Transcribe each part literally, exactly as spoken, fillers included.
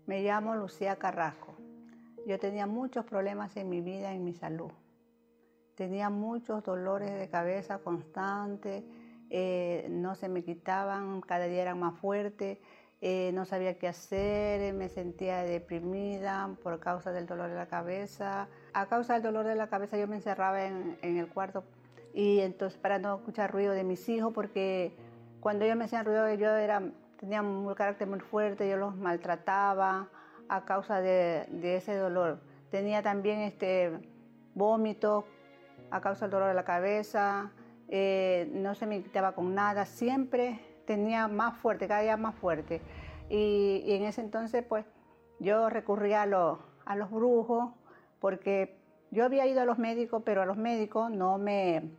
Me llamo Lucía Carrasco. Yo tenía muchos problemas en mi vida, en mi salud. Tenía muchos dolores de cabeza constantes, eh, no se me quitaban, cada día eran más fuertes, eh, no sabía qué hacer, me sentía deprimida por causa del dolor de la cabeza. A causa del dolor de la cabeza yo me encerraba en, en el cuarto y entonces para no escuchar ruido de mis hijos, porque cuando ellos me hacían ruido yo era, tenía un carácter muy fuerte, yo los maltrataba a causa de, de ese dolor. Tenía también este vómito a causa del dolor de la cabeza, eh, no se me quitaba con nada, siempre tenía más fuerte, cada día más fuerte. Y, y en ese entonces pues yo recurría a, lo, a los brujos, porque yo había ido a los médicos, pero a los médicos no me,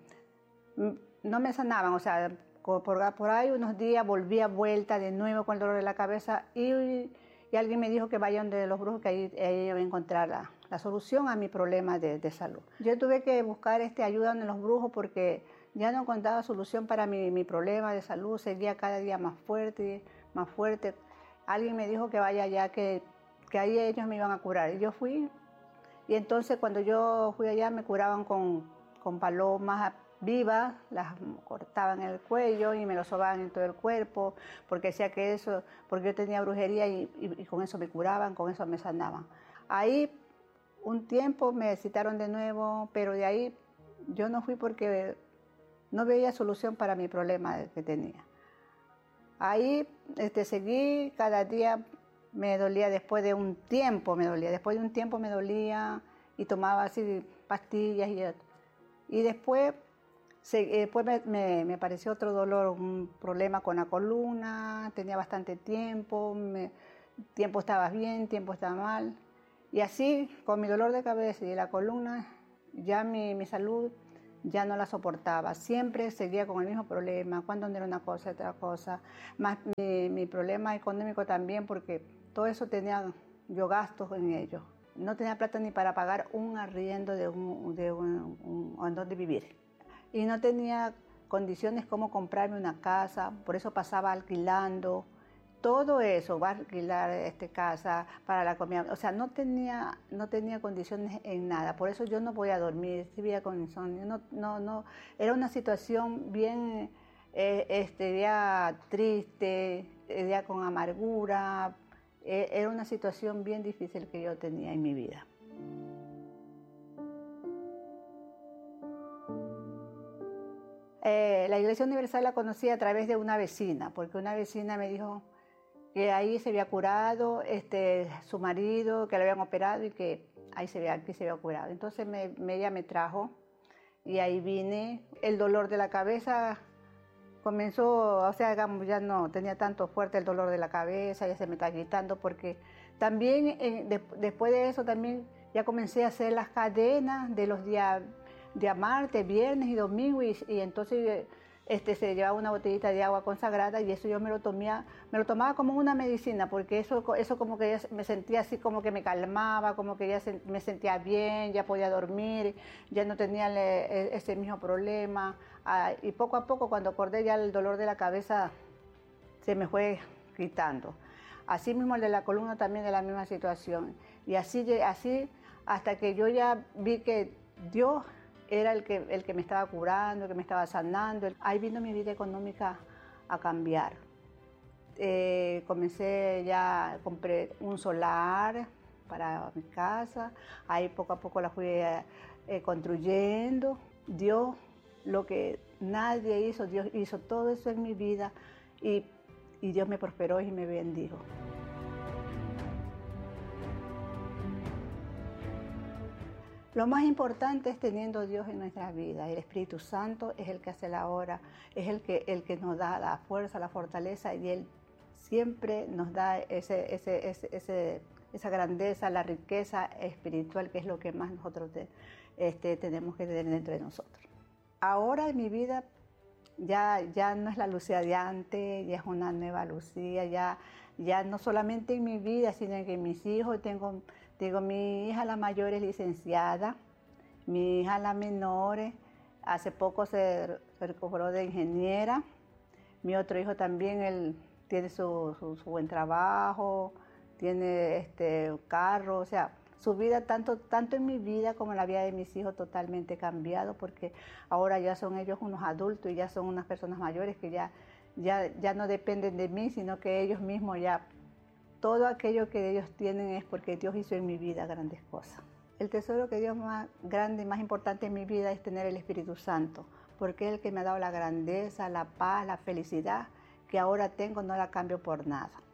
no me sanaban, o sea, por, por ahí unos días volvía vuelta de nuevo con el dolor de la cabeza y, y alguien me dijo que vaya donde los brujos, que ahí, ahí iba a encontrar la, la solución a mi problema de, de salud. Yo tuve que buscar este, ayuda en los brujos porque ya no encontraba solución para mi, mi problema de salud, seguía cada día más fuerte, más fuerte. Alguien me dijo que vaya allá, que, que ahí ellos me iban a curar. Y yo fui, y entonces cuando yo fui allá me curaban con, con palomas vivas, las cortaban el cuello y me lo sobaban en todo el cuerpo, porque decía que eso, porque yo tenía brujería y, y, y con eso me curaban, con eso me sanaban. Ahí un tiempo me citaron de nuevo, pero de ahí yo no fui porque no veía solución para mi problema que tenía. Ahí este, seguí, cada día me dolía después de un tiempo, me dolía, después de un tiempo me dolía y tomaba así pastillas y, y después, se, después me, me, me apareció otro dolor, un problema con la columna, tenía bastante tiempo, me, tiempo estaba bien, tiempo estaba mal. Y así, con mi dolor de cabeza y la columna, ya mi, mi salud ya no la soportaba. Siempre seguía con el mismo problema, cuando era una cosa, otra cosa. Más mi, mi problema económico también, porque todo eso tenía yo gastos en ello. No tenía plata ni para pagar un arriendo de un, de un, un, un donde vivir. Y no tenía condiciones como comprarme una casa, por eso pasaba alquilando. Todo eso, va a alquilar este, casa para la comida, o sea, no tenía, no tenía condiciones en nada, por eso yo no podía dormir, vivía con insomnio, no, no, no, era una situación bien, eh, este, ya triste, ya con amargura, eh, era una situación bien difícil que yo tenía en mi vida. Eh, la Iglesia Universal la conocí a través de una vecina, porque una vecina me dijo que ahí se había curado este, su marido, que lo habían operado y que ahí se había, aquí se había curado. Entonces me, me, ella me trajo y ahí vine. El dolor de la cabeza comenzó, o sea, digamos, ya no tenía tanto fuerte el dolor de la cabeza, ya se me está quitando, porque también eh, de, después de eso también ya comencé a hacer las cadenas de los días de martes, viernes y domingo y, y entonces Este, se llevaba una botellita de agua consagrada y eso yo me lo tomaba, me lo tomaba como una medicina, porque eso, eso como que me sentía así, como que me calmaba, como que ya se, me sentía bien, ya podía dormir, ya no tenía le, ese mismo problema. Ah, y poco a poco, cuando acordé, ya el dolor de la cabeza se me fue quitando. Así mismo el de la columna también de la misma situación. Y así, así hasta que yo ya vi que Dios era el que, el que me estaba curando, el que me estaba sanando. Ahí vino mi vida económica a cambiar. Eh, comencé ya, compré un solar para mi casa, ahí poco a poco la fui eh, construyendo. Dios, lo que nadie hizo, Dios hizo todo eso en mi vida y, y Dios me prosperó y me bendijo. Lo más importante es teniendo a Dios en nuestras vidas. El Espíritu Santo es el que hace la obra, es el que, el que nos da la fuerza, la fortaleza y Él siempre nos da ese, ese, ese, ese, esa grandeza, la riqueza espiritual, que es lo que más nosotros te, este, tenemos que tener dentro de nosotros. Ahora en mi vida ya, ya no es la Lucía de antes, ya es una nueva Lucía, ya, ya no solamente en mi vida, sino que en mis hijos. Tengo, tengo mi hija la mayor es licenciada, mi hija la menor hace poco se recuperó de ingeniera, mi otro hijo también, él tiene su, su, su buen trabajo, tiene este carro, o sea, su vida, tanto, tanto en mi vida como en la vida de mis hijos, totalmente cambiado, porque ahora ya son ellos unos adultos y ya son unas personas mayores que ya, ya, ya no dependen de mí, sino que ellos mismos ya, todo aquello que ellos tienen es porque Dios hizo en mi vida grandes cosas. El tesoro que Dios más grande y más importante en mi vida es tener el Espíritu Santo, porque es el que me ha dado la grandeza, la paz, la felicidad que ahora tengo, no la cambio por nada.